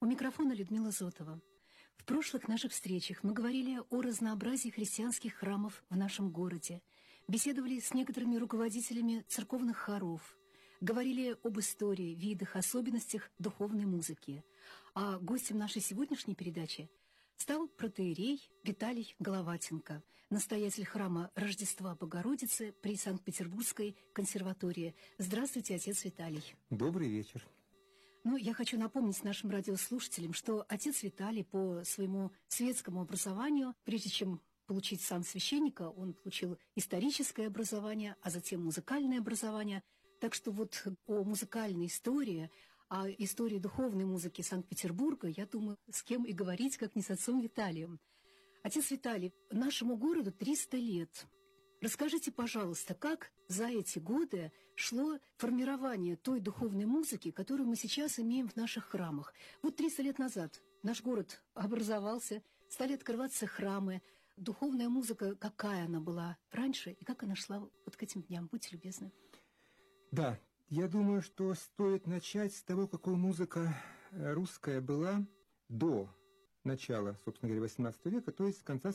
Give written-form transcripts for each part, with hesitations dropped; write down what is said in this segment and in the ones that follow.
микрофона Людмила Зотова. В прошлых наших встречах мы говорили о разнообразии христианских храмов в нашем городе, беседовали с некоторыми руководителями церковных хоров, говорили об истории, видах, особенностях духовной музыки. А гостем нашей сегодняшней передачи стал протоиерей Виталий Головатенко, настоятель храма Рождества Богородицы при Санкт-Петербургской консерватории. Здравствуйте, отец Виталий. Добрый вечер. Я хочу напомнить нашим радиослушателям, что отец Виталий по своему светскому образованию, прежде чем получить сан священника, он получил историческое образование, а затем музыкальное образование. Так что о музыкальной истории, о истории духовной музыки Санкт-Петербурга, я думаю, с кем и говорить, как не с отцом Виталием. Отец Виталий, нашему городу 300 лет. Расскажите, пожалуйста, как за эти годы шло формирование той духовной музыки, которую мы сейчас имеем в наших храмах? 300 лет назад наш город образовался, стали открываться храмы. Духовная музыка, какая она была раньше и как она шла к этим дням? Будьте любезны. Да, я думаю, что стоит начать с того, какой музыка русская была до начала, собственно говоря, XVIII века, то есть в конце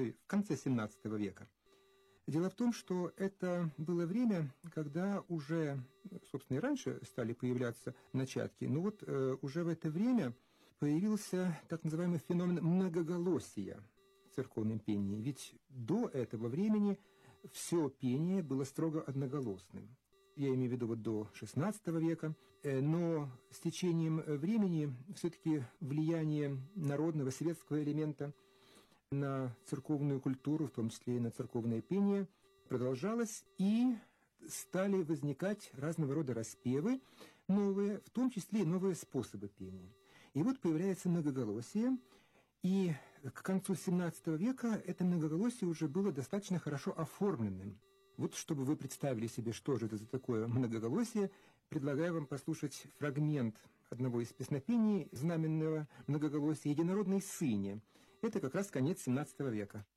XVII века. Дело в том, что это было время, когда уже, собственно, и раньше стали появляться начатки, но уже в это время появился так называемый феномен многоголосия в церковном пении. Ведь до этого времени все пение было строго одноголосным. Я имею в виду до XVI века, но с течением времени все-таки влияние народного светского элемента на церковную культуру, в том числе и на церковное пение, продолжалось, и стали возникать разного рода распевы новые, в том числе и новые способы пения. И появляется многоголосие, и к концу XVII века это многоголосие уже было достаточно хорошо оформленным. Чтобы вы представили себе, что же это за такое многоголосие, предлагаю вам послушать фрагмент одного из песнопений знаменного многоголосия «Единородной сыне». Это как раз конец XVII века.